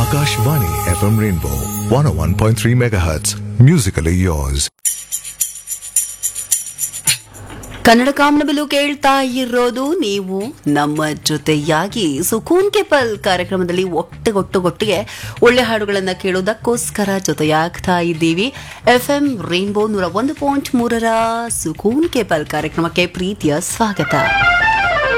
Akashvani FM Rainbow 101.3 MHz. Musically yours. Kannada ಕಾಮನಬಿಲ್ಲು ಕೇಳ್ತಾ ಇರೋದು ನೀವು ನಮ್ಮ ಜೊತೆಯಾಗಿ ಸುಕೂನ್ ಕೆ ಪಲ್ ಕಾರ್ಯಕ್ರಮದಲ್ಲಿ ಒಟ್ಟಿಗೆ ಒಳ್ಳೆ ಹಾಡುಗಳನ್ನ ಕೇಳೋದಕ್ಕೋಸ್ಕರ ಜೊತೆಯಾಗ್ತಾ ಇದ್ದೀವಿ. FM ರೈನ್ಬೋ 101.3 ಸುಕೂನ್ ಕೆ ಪಲ್ ಕಾರ್ಯಕ್ರಮಕ್ಕೆ ಪ್ರೀತಿಯ ಸ್ವಾಗತ.